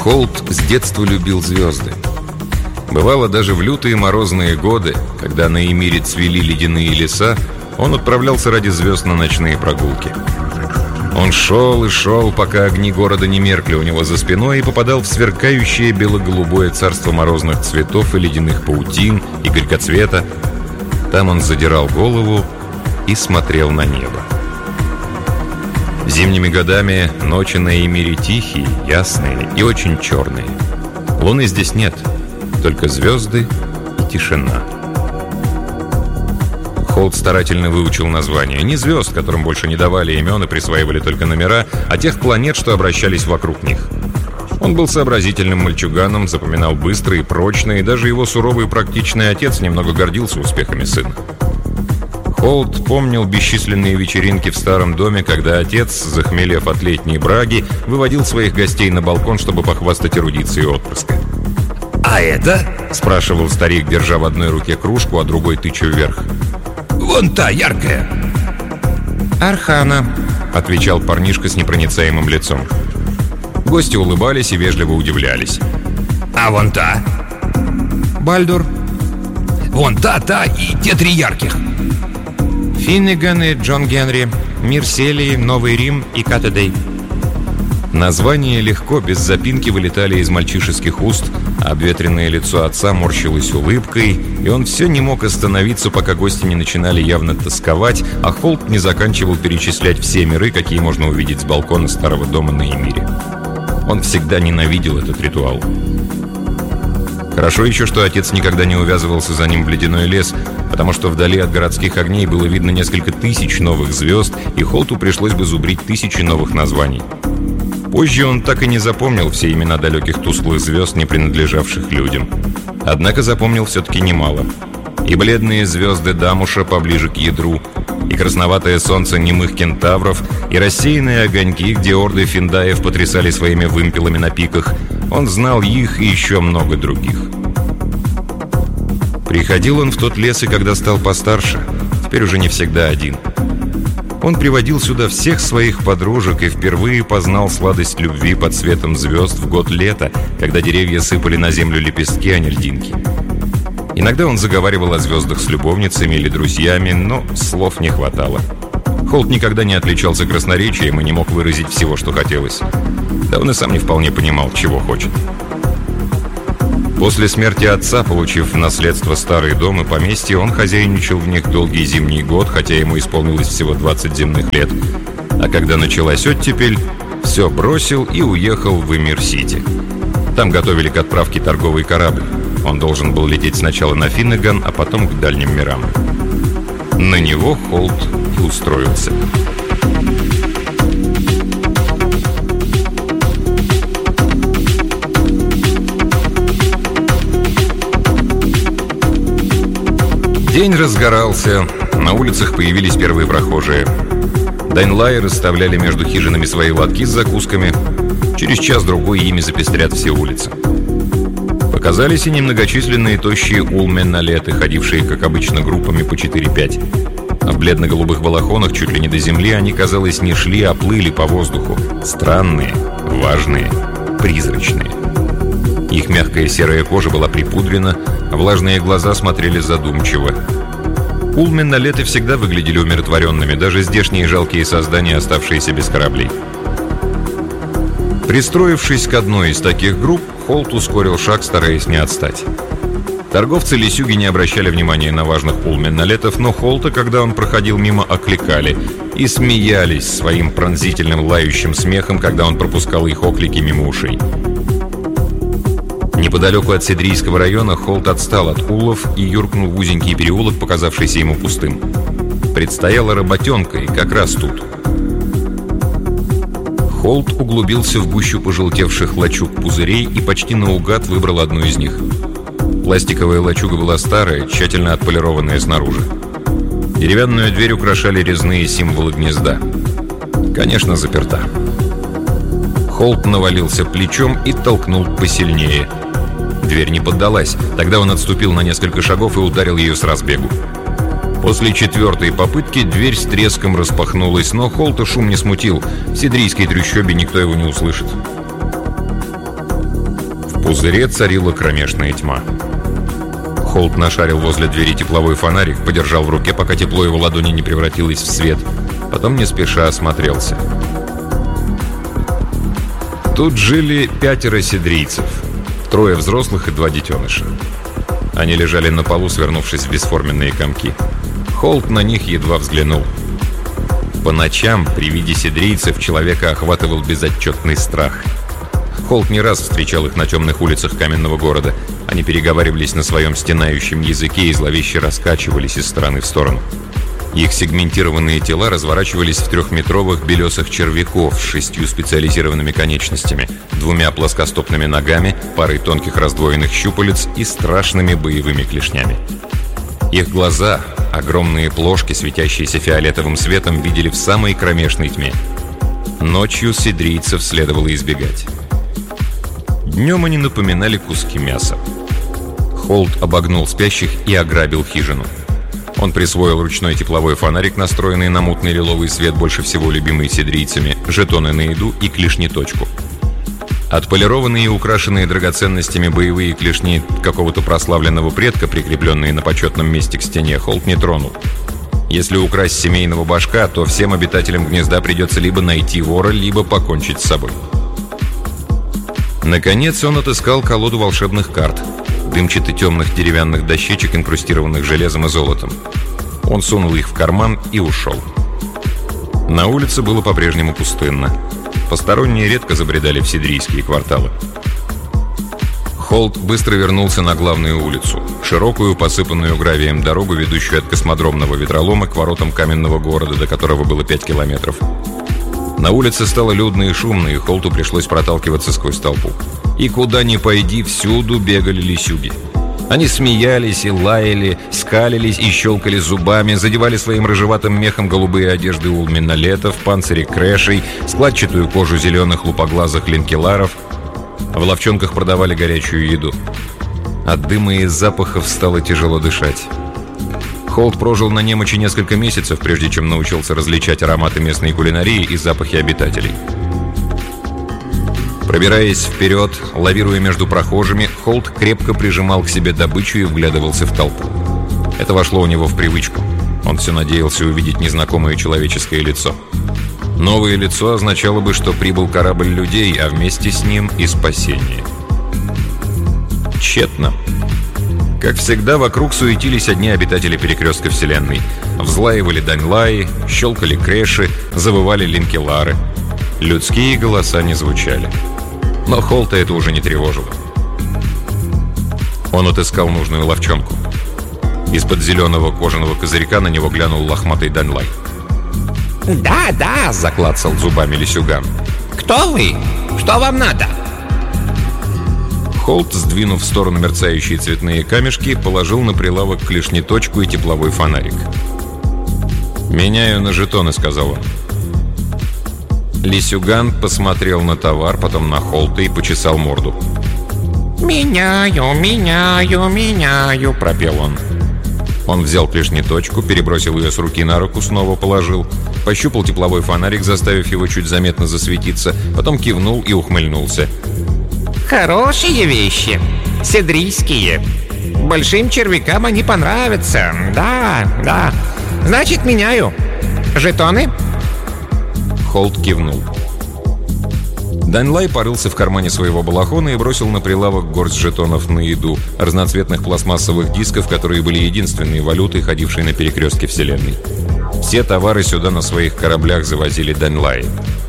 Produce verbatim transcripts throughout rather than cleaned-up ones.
Холт с детства любил звезды. Бывало, даже в лютые морозные годы, когда на Эмире цвели ледяные леса, он отправлялся ради звезд на ночные прогулки. Он шел и шел, пока огни города не меркли у него за спиной, и попадал в сверкающее бело-голубое царство морозных цветов и ледяных паутин, и горькоцвета. Там он задирал голову и смотрел на небо. Зимними годами ночи на Эмире тихие, ясные и очень черные. Луны здесь нет, только звезды и тишина. Холт старательно выучил названия. Не звезд, которым больше не давали имен и присваивали только номера, а тех планет, что обращались вокруг них. Он был сообразительным мальчуганом, запоминал быстро и прочно, и даже его суровый практичный отец немного гордился успехами сына. Холт помнил бесчисленные вечеринки в старом доме, когда отец, захмелев от летней браги, выводил своих гостей на балкон, чтобы похвастать эрудицией отпрыска. «А это?» — спрашивал старик, держа в одной руке кружку, а другой тыча вверх. «Вон та, яркая». «Архана», — отвечал парнишка с непроницаемым лицом. Гости улыбались и вежливо удивлялись. «А вон та?» «Бальдур». «Вон та, та и те три ярких». «Финниган и Джон Генри, Мир Селии, Новый Рим и Катедей». Названия легко, без запинки вылетали из мальчишеских уст, а обветренное лицо отца морщилось улыбкой, и он все не мог остановиться, пока гости не начинали явно тосковать, а Холт не заканчивал перечислять все миры, какие можно увидеть с балкона старого дома на Эмире. Он всегда ненавидел этот ритуал. Хорошо еще, что отец никогда не увязывался за ним в ледяной лес, потому что вдали от городских огней было видно несколько тысяч новых звезд, и Холту пришлось бы зубрить тысячи новых названий. Позже он так и не запомнил все имена далеких тусклых звезд, не принадлежавших людям. Однако запомнил все-таки немало. И бледные звезды Дамуша поближе к ядру, и красноватое солнце немых кентавров, и рассеянные огоньки, где орды финдаев потрясали своими вымпелами на пиках. Он знал их и еще много других. Приходил он в тот лес и когда стал постарше, теперь уже не всегда один. Он приводил сюда всех своих подружек и впервые познал сладость любви под светом звезд в год лета, когда деревья сыпали на землю лепестки, а не льдинки. Иногда он заговаривал о звездах с любовницами или друзьями, но слов не хватало. Холт никогда не отличался красноречием и не мог выразить всего, что хотелось. Да он и сам не вполне понимал, чего хочет. После смерти отца, получив в наследство старый дом и поместье, он хозяйничал в них долгий зимний год, хотя ему исполнилось всего двадцать земных лет. А когда началась оттепель, все бросил и уехал в Эмир-Сити. Там готовили к отправке торговый корабль. Он должен был лететь сначала на Финниган, а потом к дальним мирам. На него Холт и устроился. День разгорался, на улицах появились первые прохожие. Дайнлаи расставляли между хижинами свои лотки с закусками. Через час-другой ими запестрят все улицы. Показались и немногочисленные тощие улмен-налеты, ходившие, как обычно, группами по четыре-пять. А в бледно-голубых балахонах чуть ли не до земли они, казалось, не шли, а плыли по воздуху. Странные, важные, призрачные. Их мягкая серая кожа была припудрена, а влажные глаза смотрели задумчиво. Улмен-налеты всегда выглядели умиротворенными, даже здешние жалкие создания, оставшиеся без кораблей. Пристроившись к одной из таких групп, Холт ускорил шаг, стараясь не отстать. Торговцы-лесюги не обращали внимания на важных улмен-налетов, но Холта, когда он проходил мимо, окликали и смеялись своим пронзительным лающим смехом, когда он пропускал их оклики мимо ушей. Неподалеку от Седрийского района Холт отстал от улов и юркнул в узенький переулок, показавшийся ему пустым. Предстояла работенка, и как раз тут. Холт углубился в гущу пожелтевших лачуг-пузырей и почти наугад выбрал одну из них. Пластиковая лачуга была старая, тщательно отполированная снаружи. Деревянную дверь украшали резные символы гнезда. Конечно, заперта. Холт навалился плечом и толкнул посильнее. Дверь не поддалась. Тогда он отступил на несколько шагов и ударил ее с разбегу. После четвертой попытки дверь с треском распахнулась, но Холта шум не смутил. В седрийской трущобе никто его не услышит. пузыре царила кромешная тьма. Холт нашарил возле двери тепловой фонарик, подержал в руке, пока тепло его ладони не превратилось в свет. Потом не спеша осмотрелся. Тут жили пятеро седрийцев. Трое взрослых и два детеныша. Они лежали на полу, свернувшись в бесформенные комки. Холт на них едва взглянул. По ночам при виде седрийцев человека охватывал безотчетный страх. Холт не раз встречал их на темных улицах каменного города. Они переговаривались на своем стенающем языке и зловеще раскачивались из стороны в сторону. Их сегментированные тела разворачивались в трехметровых белесых червяков с шестью специализированными конечностями, двумя плоскостопными ногами, парой тонких раздвоенных щупалец и страшными боевыми клешнями. Их глаза, огромные плошки, светящиеся фиолетовым светом, видели в самой кромешной тьме. Ночью седрийцев следовало избегать. Днем они напоминали куски мяса. Холт обогнул спящих и ограбил хижину. Он присвоил ручной тепловой фонарик, настроенный на мутный лиловый свет, больше всего любимый седрийцами, жетоны на еду и клешнеточку. Отполированные и украшенные драгоценностями боевые клешни какого-то прославленного предка, прикрепленные на почетном месте к стене, Холт не тронул. Если украсть семейного башка, то всем обитателям гнезда придется либо найти вора, либо покончить с собой. Наконец он отыскал колоду волшебных карт, дымчато-темных деревянных дощечек, инкрустированных железом и золотом. Он сунул их в карман и ушел. На улице было по-прежнему пустынно. Посторонние редко забредали в седрийские кварталы. Холт быстро вернулся на главную улицу, широкую, посыпанную гравием дорогу, ведущую от космодромного ветролома к воротам каменного города, до которого было пять километров. На улице стало людно и шумно, и Холту пришлось проталкиваться сквозь толпу. И куда ни пойди, всюду бегали лисюги. Они смеялись и лаяли, скалились и щелкали зубами, задевали своим рыжеватым мехом голубые одежды улминолетов, панцири крэшей, складчатую кожу зеленых лупоглазых линкеларов. В ловчонках продавали горячую еду. От дыма и запахов стало тяжело дышать. Холт прожил на немочи несколько месяцев, прежде чем научился различать ароматы местной кулинарии и запахи обитателей. Пробираясь вперед, лавируя между прохожими, Холт крепко прижимал к себе добычу и вглядывался в толпу. Это вошло у него в привычку. Он все надеялся увидеть незнакомое человеческое лицо. Новое лицо означало бы, что прибыл корабль людей, а вместе с ним и спасение. Тщетно. Как всегда, вокруг суетились одни обитатели перекрестка Вселенной. Взлаивали Даньлаи, щелкали крэши, завывали линкелары. Людские голоса не звучали. Но Холта это уже не тревожило. Он отыскал нужную ловчонку. Из-под зеленого кожаного козырька на него глянул лохматый Даньлай. «Да, да», — заклацал зубами лисюган. «Кто вы? Что вам надо?» Холт, сдвинув в сторону мерцающие цветные камешки, положил на прилавок клешнеточку и тепловой фонарик. «Меняю на жетоны», — сказал он. Лисюган посмотрел на товар, потом на Холта и почесал морду. «Меняю, меняю, меняю», — пропел он. Он взял клешнеточку, перебросил ее с руки на руку, снова положил, пощупал тепловой фонарик, заставив его чуть заметно засветиться, потом кивнул и ухмыльнулся. «Хорошие вещи, седрийские. Большим червякам они понравятся. Да, да. Значит, меняю. Жетоны?» Холт кивнул. Даньлай порылся в кармане своего балахона и бросил на прилавок горсть жетонов на еду, разноцветных пластмассовых дисков, которые были единственной валютой, ходившей на перекрестке Вселенной. Все товары сюда на своих кораблях завозили Даньлаи.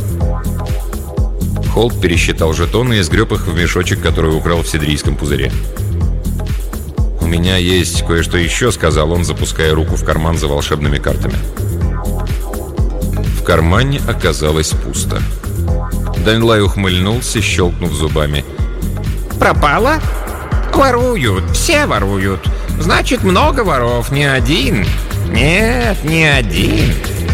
Холт пересчитал жетоны и сгреб их в мешочек, который украл в седрийском пузыре. «У меня есть кое-что еще», — сказал он, запуская руку в карман за волшебными картами. В кармане оказалось пусто. Даньлай ухмыльнулся, щелкнув зубами. «Пропало? Воруют, все воруют. Значит, много воров, не один. Нет, не один».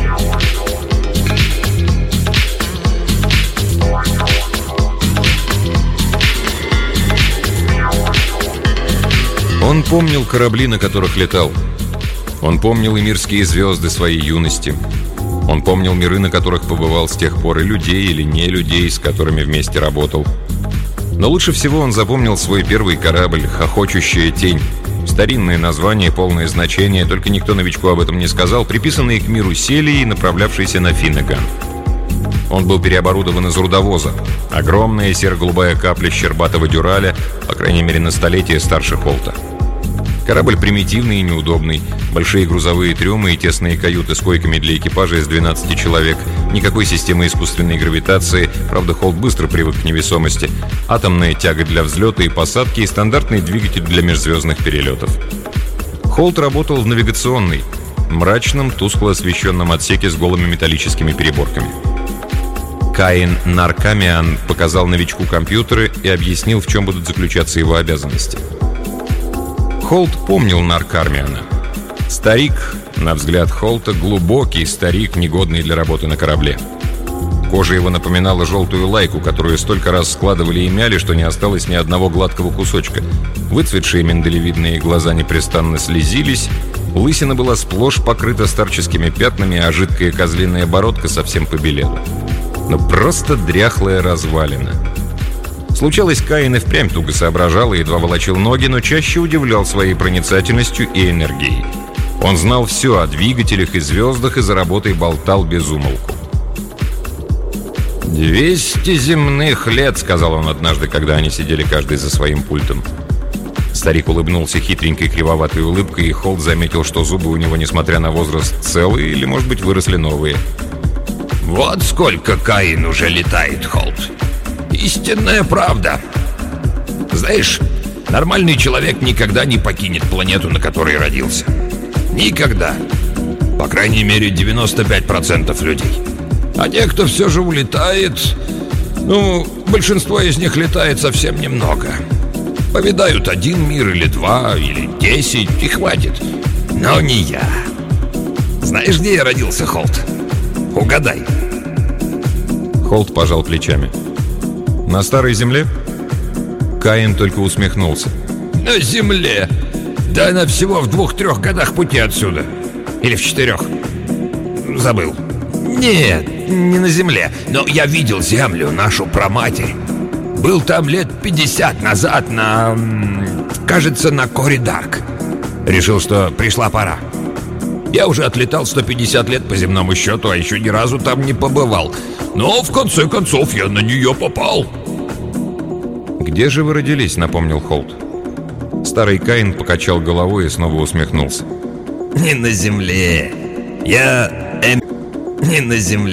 Он помнил корабли, на которых летал. Он помнил и мирские звезды своей юности. Он помнил миры, на которых побывал с тех пор, и людей или не людей, с которыми вместе работал. Но лучше всего он запомнил свой первый корабль «Хохочущая тень». Старинное название, полное значение, только никто новичку об этом не сказал, приписанный к миру Селии, направлявшийся на Финнеган. Он был переоборудован из рудовоза. Огромная серо-голубая капля щербатого дюраля, по крайней мере на столетие старше Холта. Корабль примитивный и неудобный. Большие грузовые трюмы и тесные каюты с койками для экипажа из двенадцати человек. Никакой системы искусственной гравитации. Правда, Холт быстро привык к невесомости. Атомная тяга для взлета и посадки и стандартный двигатель для межзвездных перелетов. Холт работал в навигационной, мрачном, тускло освещенном отсеке с голыми металлическими переборками. Каин Наркамиан показал новичку компьютеры и объяснил, в чем будут заключаться его обязанности. Холт помнил Наркамиана. Старик, на взгляд Холта, глубокий старик, негодный для работы на корабле. Кожа его напоминала желтую лайку, которую столько раз складывали и мяли, что не осталось ни одного гладкого кусочка. Выцветшие миндалевидные глаза непрестанно слезились, лысина была сплошь покрыта старческими пятнами, а жидкая козлиная бородка совсем побелела. Но просто дряхлая развалина. Случалось, Каин и впрямь туго соображал и едва волочил ноги, но чаще удивлял своей проницательностью и энергией. Он знал все о двигателях и звездах и за работой болтал без умолку. «Двести земных лет», — сказал он однажды, когда они сидели каждый за своим пультом. Старик улыбнулся хитренькой кривоватой улыбкой, и Холт заметил, что зубы у него, несмотря на возраст, целые или, может быть, выросли новые. Вот сколько Каин уже летает, Холт. Истинная правда. Знаешь, нормальный человек никогда не покинет планету, на которой родился. Никогда. По крайней мере, девяносто пять процентов людей. А те, кто все же улетает, ну, большинство из них летает совсем немного. Повидают один мир или два, или десять, и хватит. Но не я. Знаешь, где я родился, Холт? Угадай. Холт пожал плечами. «На Старой Земле?» Каин только усмехнулся. «На Земле? Да она всего в двух-трех годах пути отсюда. Или в четырех. Забыл. Нет, не на Земле. Но я видел Землю, нашу праматерь. Был там лет пятьдесят назад на... кажется, на Коридарк. Решил, что пришла пора. Я уже отлетал сто пятьдесят лет по земному счету, а еще ни разу там не побывал. Но в конце концов я на нее попал». «Где же вы родились?» — напомнил Холт. Старый Каин покачал головой и снова усмехнулся. «Не на Земле. Я... Эм... не на Земле.